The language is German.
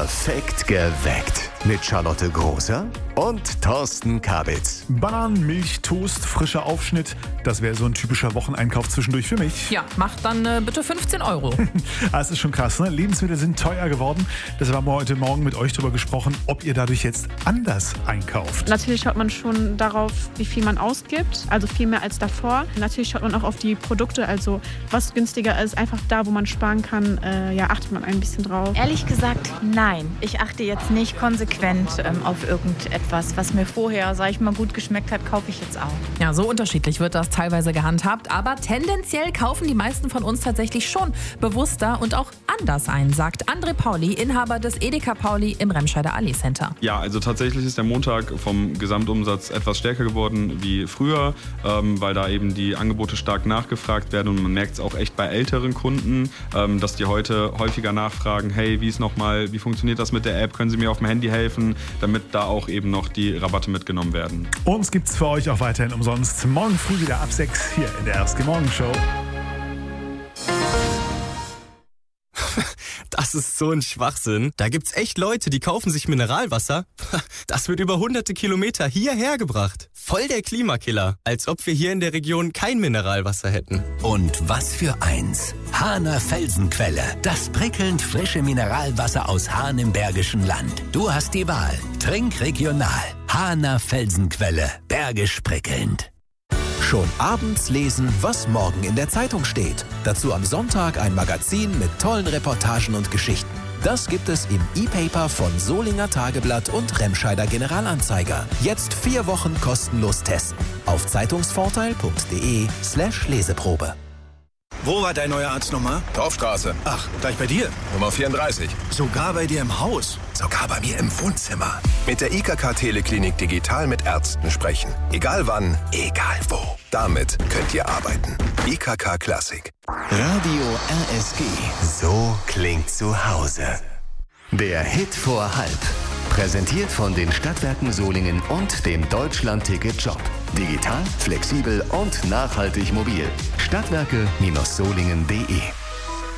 Perfekt geweckt. Mit Charlotte Großer und Thorsten Kabitz. Bananen, Milch, Toast, frischer Aufschnitt. Das wäre so ein typischer Wocheneinkauf zwischendurch für mich. Ja, macht dann bitte 15 Euro. Das ist schon krass, ne? Lebensmittel sind teuer geworden. Deshalb haben wir heute Morgen mit euch darüber gesprochen, ob ihr dadurch jetzt anders einkauft. Natürlich schaut man schon darauf, wie viel man ausgibt, also viel mehr als davor. Natürlich schaut man auch auf die Produkte, also was günstiger ist. Einfach da, wo man sparen kann, achtet man ein bisschen drauf. Ehrlich gesagt, nein. Ich achte jetzt nicht konsequent auf irgendetwas, was mir vorher, sag ich mal, gut geschmeckt hat, kaufe ich jetzt auch. Ja, so unterschiedlich wird das teilweise gehandhabt, aber tendenziell kaufen die meisten von uns tatsächlich schon bewusster und auch anders ein, sagt André Pauli, Inhaber des Edeka Pauli im Remscheider Allee Center. Ja, also tatsächlich ist der Montag vom Gesamtumsatz etwas stärker geworden wie früher, weil da eben die Angebote stark nachgefragt werden und man merkt es auch echt bei älteren Kunden, dass die heute häufiger nachfragen, hey, wie funktioniert das mit der App, können Sie mir auf dem Handy helfen, damit da auch eben noch die Rabatte mitgenommen werden. Uns gibt's für euch auch weiterhin umsonst. Morgen früh wieder ab 6 hier in der Erste Morgenshow. Das ist so ein Schwachsinn. Da gibt's echt Leute, die kaufen sich Mineralwasser. Das wird über hunderte Kilometer hierher gebracht. Voll der Klimakiller. Als ob wir hier in der Region kein Mineralwasser hätten. Und was für eins. Hahner Felsenquelle. Das prickelnd frische Mineralwasser aus Hahn im Bergischen Land. Du hast die Wahl. Trink regional. Hahner Felsenquelle. Bergisch prickelnd. Schon abends lesen, was morgen in der Zeitung steht. Dazu am Sonntag ein Magazin mit tollen Reportagen und Geschichten. Das gibt es im E-Paper von Solinger Tageblatt und Remscheider Generalanzeiger. Jetzt 4 Wochen kostenlos testen. Auf zeitungsvorteil.de/Leseprobe. Wo war dein neuer Arzt nochmal? Dorfstraße. Ach, gleich bei dir? Nummer 34. Sogar bei dir im Haus? Sogar bei mir im Wohnzimmer. Mit der IKK Teleklinik digital mit Ärzten sprechen. Egal wann, egal wo. Damit könnt ihr arbeiten. IKK Klassik. Radio RSG. So klingt zu Hause. Der Hit vor halb. Präsentiert von den Stadtwerken Solingen und dem Deutschland-Ticket-Job. Digital, flexibel und nachhaltig mobil. Stadtwerke-solingen.de